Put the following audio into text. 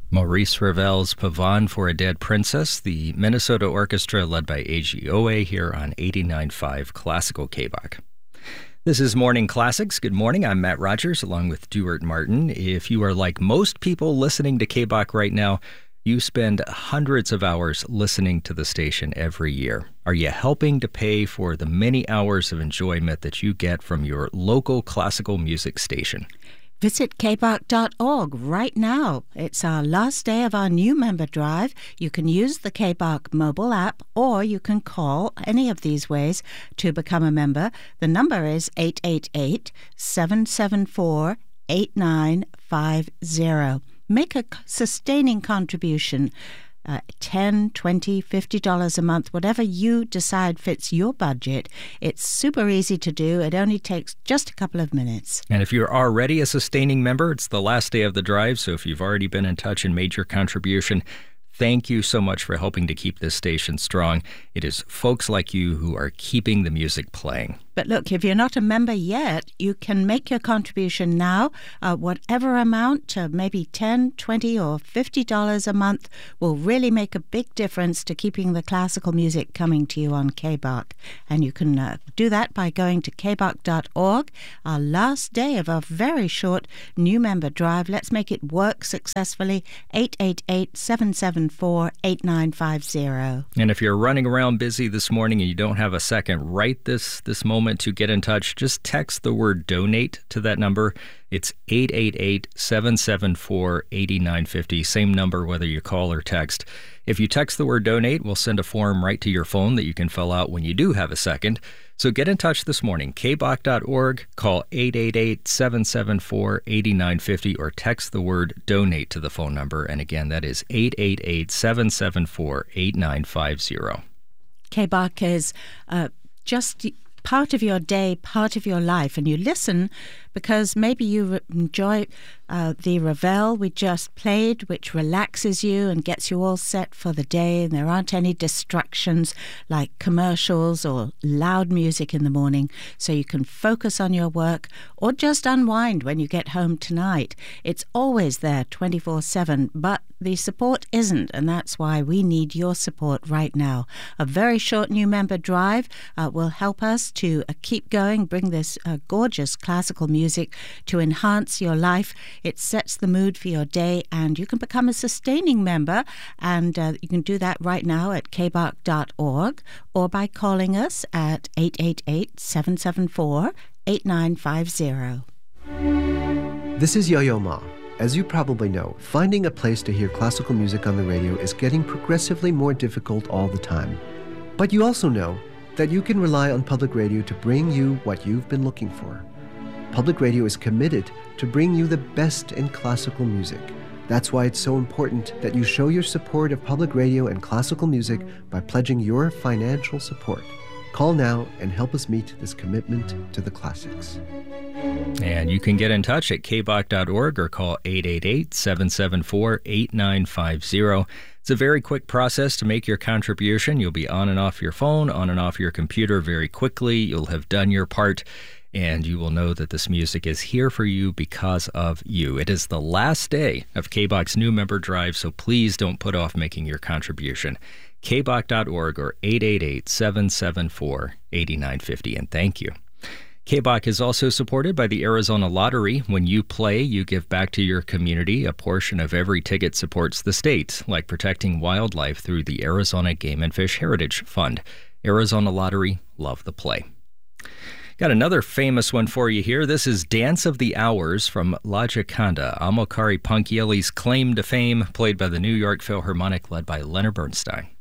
Maurice Ravel's Pavane for a Dead Princess, the Minnesota Orchestra led by Eiji Oe here on 89.5 Classical KBOC. This is Morning Classics. Good morning. I'm Matt Rogers along with Stuart Martin. If you are like most people listening to KBOC right now, you spend hundreds of hours listening to the station every year. Are you helping to pay for the many hours of enjoyment that you get from your local classical music station? Visit kbok.org right now. It's our last day of our new member drive. You can use the KBOC mobile app or you can call any of these ways to become a member. The number is 888-774-8950. Make a sustaining contribution. $10, $20, $50 a month, whatever you decide fits your budget. It's super easy to do. It only takes just a couple of minutes. And if you're already a sustaining member, it's the last day of the drive, so if you've already been in touch and made your contribution, thank you so much for helping to keep this station strong. It is folks like you who are keeping the music playing. But look, if you're not a member yet, you can make your contribution now. Whatever amount, maybe $10, $20 or $50 a month will really make a big difference to keeping the classical music coming to you on KBOC. And you can do that by going to kbok.org. Our last day of our very short new member drive. Let's make it work successfully. 888-774-8950. And if you're running around busy this morning and you don't have a second right this moment to get in touch, just text the word donate to that number. It's 888-774-8950. Same number whether you call or text. If you text the word donate, we'll send a form right to your phone that you can fill out when you do have a second. So get in touch this morning. kbok.org, call 888-774-8950 or text the word donate to the phone number. And again, that is 888-774-8950. KBOC is just part of your day, part of your life, and you listen because maybe you enjoy the Ravel we just played, which relaxes you and gets you all set for the day, and there aren't any distractions like commercials or loud music in the morning, so you can focus on your work or just unwind when you get home tonight. It's always there 24/7, but the support isn't, and that's why we need your support right now. A very short new member drive will help us to keep going, bring this gorgeous classical music to enhance your life. It sets the mood for your day, and you can become a sustaining member, and you can do that right now at kbok.org or by calling us at 888-774-8950. This is Yo-Yo Ma. As you probably know, finding a place to hear classical music on the radio is getting progressively more difficult all the time. But you also know that you can rely on public radio to bring you what you've been looking for. Public radio is committed to bring you the best in classical music. That's why it's so important that you show your support of public radio and classical music by pledging your financial support. Call now and help us meet this commitment to the classics. And you can get in touch at kbok.org or call 888-774-8950. It's a very quick process to make your contribution. You'll be on and off your phone, on and off your computer very quickly. You'll have done your part, and you will know that this music is here for you because of you. It is the last day of KBOC's new member drive, so please don't put off making your contribution. kbok.org or 888-774-8950, and thank you. KBOC is also supported by the Arizona Lottery. When you play, you give back to your community. A portion of every ticket supports the state, like protecting wildlife through the Arizona Game and Fish Heritage Fund. Arizona Lottery, love the play. Got another famous one for you here. This is Dance of the Hours from La Gioconda, Amilcare Ponchielli's claim to fame, played by the New York Philharmonic, led by Leonard Bernstein.